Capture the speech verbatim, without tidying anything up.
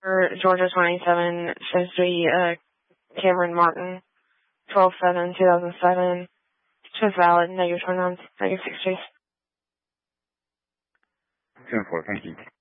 For Georgia twenty-seven, says the, uh, Cameron Martin, twelve seven two thousand seven. Says valid, negative twenty-nine, negative six days. ten four, thank you.